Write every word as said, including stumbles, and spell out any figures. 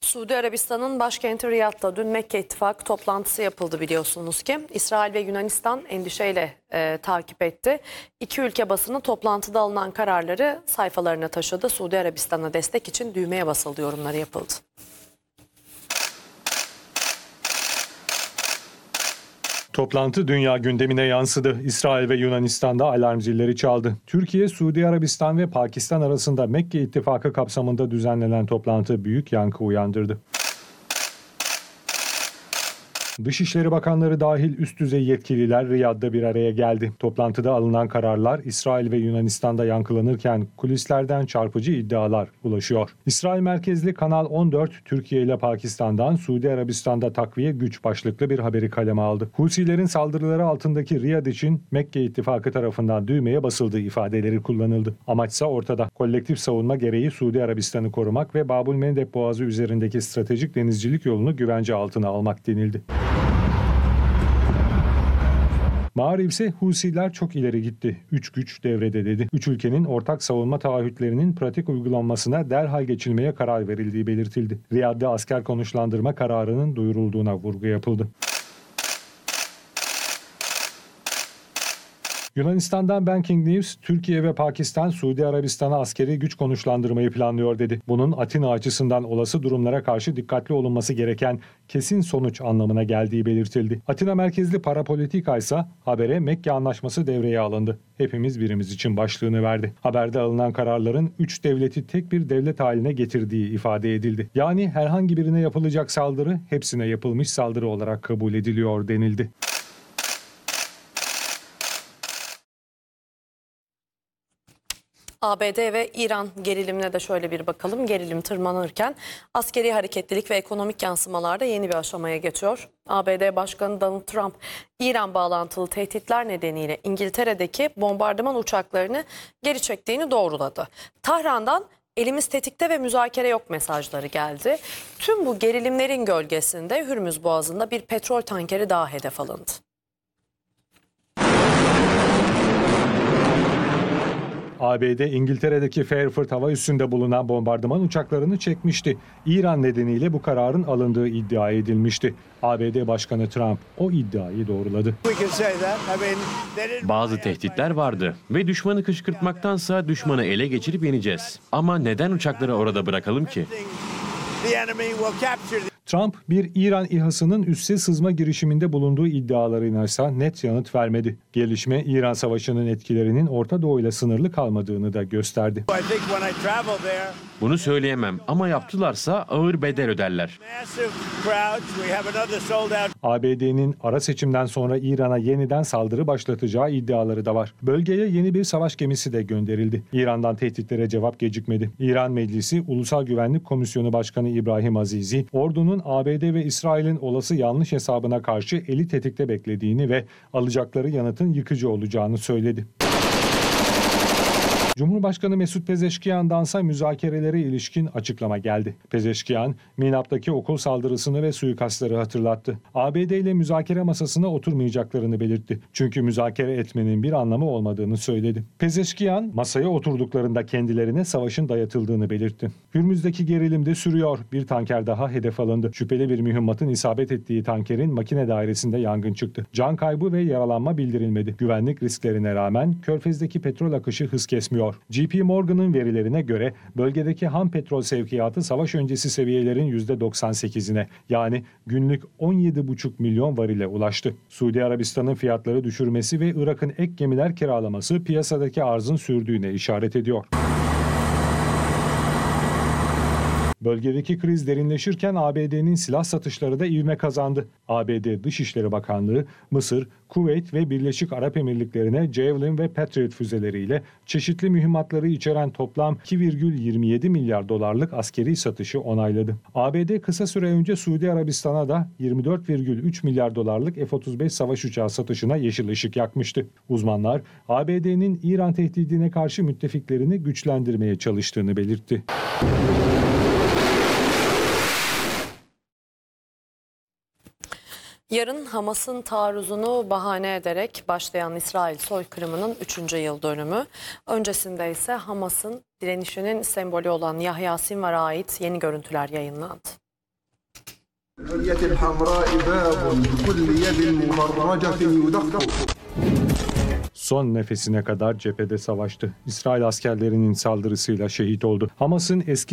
Suudi Arabistan'ın başkenti Riyad'da dün Mekke İttifakı toplantısı yapıldı biliyorsunuz ki. İsrail ve Yunanistan endişeyle e, takip etti. İki ülke basını toplantıda alınan kararları sayfalarına taşıdı. Suudi Arabistan'a destek için düğmeye basıldı yorumları yapıldı. Toplantı dünya gündemine yansıdı. İsrail ve Yunanistan'da alarm zilleri çaldı. Türkiye, Suudi Arabistan ve Pakistan arasında Mekke İttifakı kapsamında düzenlenen toplantı büyük yankı uyandırdı. Dışişleri Bakanları dahil üst düzey yetkililer Riyad'da bir araya geldi. Toplantıda alınan kararlar İsrail ve Yunanistan'da yankılanırken kulislerden çarpıcı iddialar ulaşıyor. İsrail merkezli Kanal on dört, Türkiye ile Pakistan'dan Suudi Arabistan'da takviye güç başlıklı bir haberi kaleme aldı. Husilerin saldırıları altındaki Riyad için Mekke İttifakı tarafından düğmeye basıldığı ifadeleri kullanıldı. Amaçsa ortada. Kolektif savunma gereği Suudi Arabistan'ı korumak ve Babülmendeb Boğazı üzerindeki stratejik denizcilik yolunu güvence altına almak denildi. Mağrib ise Husiler çok ileri gitti. Üç güç devrede dedi. Üç ülkenin ortak savunma taahhütlerinin pratik uygulanmasına derhal geçilmeye karar verildiği belirtildi. Riyad'da asker konuşlandırma kararının duyurulduğuna vurgu yapıldı. Yunanistan'dan Banking News, Türkiye ve Pakistan Suudi Arabistan'a askeri güç konuşlandırmayı planlıyor dedi. Bunun Atina açısından olası durumlara karşı dikkatli olunması gereken kesin sonuç anlamına geldiği belirtildi. Atina merkezli Parapolitika ise habere Mekke Anlaşması devreye alındı. Hepimiz birimiz için başlığını verdi. Haberde alınan kararların üç devleti tek bir devlet haline getirdiği ifade edildi. Yani herhangi birine yapılacak saldırı hepsine yapılmış saldırı olarak kabul ediliyor denildi. A B D ve İran gerilimine de şöyle bir bakalım. Gerilim tırmanırken askeri hareketlilik ve ekonomik yansımalarda yeni bir aşamaya geçiyor. A B D Başkanı Donald Trump, İran bağlantılı tehditler nedeniyle İngiltere'deki bombardıman uçaklarını geri çektiğini doğruladı. Tahran'dan elimiz tetikte ve müzakere yok mesajları geldi. Tüm bu gerilimlerin gölgesinde Hürmüz Boğazı'nda bir petrol tankeri daha hedef alındı. A B D, İngiltere'deki Fairford hava üssünde bulunan bombardıman uçaklarını çekmişti. İran nedeniyle bu kararın alındığı iddia edilmişti. A B D Başkanı Trump o iddiayı doğruladı. Bazı tehditler vardı ve düşmanı kışkırtmaktansa düşmanı ele geçirip yeneceğiz. Ama neden uçakları orada bırakalım ki? Trump, bir İran İHA'sının üsse sızma girişiminde bulunduğu iddialarına ise net yanıt vermedi. Gelişme, İran Savaşı'nın etkilerinin Orta Doğu ile sınırlı kalmadığını da gösterdi. Bunu söyleyemem ama yaptılarsa ağır bedel öderler. A B D'nin ara seçimden sonra İran'a yeniden saldırı başlatacağı iddiaları da var. Bölgeye yeni bir savaş gemisi de gönderildi. İran'dan tehditlere cevap gecikmedi. İran Meclisi Ulusal Güvenlik Komisyonu Başkanı İbrahim Azizi, ordunun A B D ve İsrail'in olası yanlış hesabına karşı eli tetikte beklediğini ve alacakları yanıtın yıkıcı olacağını söyledi. Cumhurbaşkanı Mesut Pezeşkiyan'dansa müzakerelere ilişkin açıklama geldi. Pezeşkiyan, Minap'taki okul saldırısını ve suikastları hatırlattı. A B D ile müzakere masasına oturmayacaklarını belirtti. Çünkü müzakere etmenin bir anlamı olmadığını söyledi. Pezeşkiyan, masaya oturduklarında kendilerine savaşın dayatıldığını belirtti. Hürmüz'deki gerilim de sürüyor. Bir tanker daha hedef alındı. Şüpheli bir mühimmatın isabet ettiği tankerin makine dairesinde yangın çıktı. Can kaybı ve yaralanma bildirilmedi. Güvenlik risklerine rağmen Körfez'deki petrol akışı hız kesmiyor. J P Morgan'ın verilerine göre bölgedeki ham petrol sevkiyatı savaş öncesi seviyelerin yüzde doksan sekizine, yani günlük on yedi buçuk milyon varile ulaştı. Suudi Arabistan'ın fiyatları düşürmesi ve Irak'ın ek gemiler kiralaması piyasadaki arzın sürdüğüne işaret ediyor. Bölgedeki kriz derinleşirken A B D'nin silah satışları da ivme kazandı. A B D Dışişleri Bakanlığı, Mısır, Kuveyt ve Birleşik Arap Emirlikleri'ne Javelin ve Patriot füzeleriyle çeşitli mühimmatları içeren toplam iki virgül yirmi yedi milyar dolarlık askeri satışı onayladı. A B D kısa süre önce Suudi Arabistan'a da yirmi dört virgül üç milyar dolarlık F otuz beş savaş uçağı satışına yeşil ışık yakmıştı. Uzmanlar, A B D'nin İran tehdidine karşı müttefiklerini güçlendirmeye çalıştığını belirtti. Yarın Hamas'ın taarruzunu bahane ederek başlayan İsrail soykırımının üçüncü yıl dönümü. Öncesinde ise Hamas'ın direnişinin sembolü olan Yahya Sinvar'a ait yeni görüntüler yayınlandı. الحية الحمراء باب بكل يد مفرجة يدق. Son nefesine kadar cephede savaştı. İsrail askerlerinin saldırısıyla şehit oldu. Hamas'ın eski